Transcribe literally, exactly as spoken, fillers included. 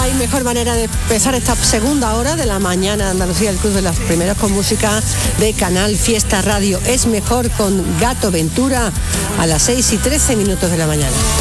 hay mejor manera de empezar esta segunda hora de la mañana de Andalucía, el Club de los Primeros con música de Canal Fiesta Radio. Es mejor con Gato Ventura a las seis y trece minutos de la mañana.